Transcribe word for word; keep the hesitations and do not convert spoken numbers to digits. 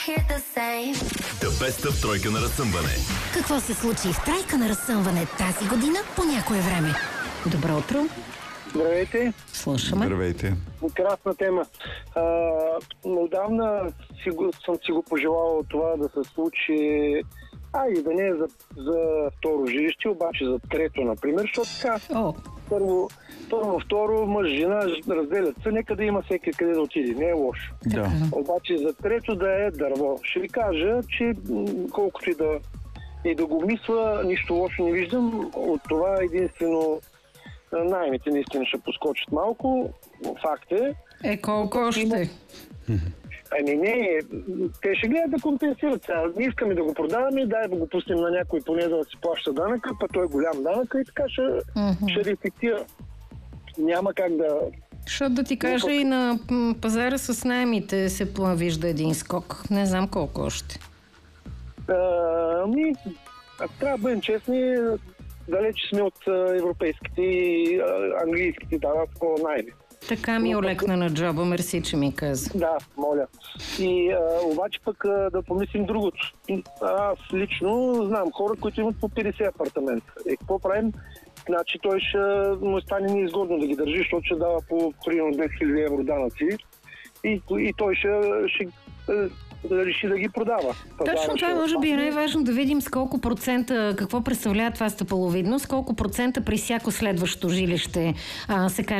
The Best of тройка на разсъмване. Какво се случи в тройка на разсъмване тази година по някое време? Добро утро. Здравейте. Слушаме. Здравейте. Красна тема. А, отдавна си го, съм си го пожелавал това да се случи, а и да не е за, за второ жилище, обаче за трето, например, защото така, О. първо, първо, второ, мъж, жена разделят се, нека да има всеки къде да отиде, не е лошо. Да. Обаче за трето да е дърво. Ще ви кажа, че м, колкото и да, и да го мисля, нищо лошо не виждам. От това единствено наемите наистина ще поскочат малко. Факт е. Е, колко още? Ами не, те ще гледат да компенсират. Сега не искаме да го продаваме, дай да го пуснем на някой поне да си плаща данъка, па той е голям данък и така ще, Mm-hmm. ще рефлектира. Няма как да... Защото да ти кажа и на м, пазара с наемите се пла- вижда един скок. Не знам колко още. А, Ами, ако трябва да бъдем честни, далече сме от а, европейските и а, английските дава такова найми. Така ми олекна на джоба, мерси, че ми каза. Да, моля. И а, обаче пък а, да помислим другото. Аз лично знам хора, които имат по петдесет апартамента. Е, какво правим? Значи той ще му стане неизгодно да ги държи, защото ще дава по примерно десет хиляди евро данъци и, и той ще, ще е, реши да ги продава. Точно това може би е най-важно да видим с колко процента, какво представлява това стъпаловидно, с колко процента при всяко следващо жилище а, се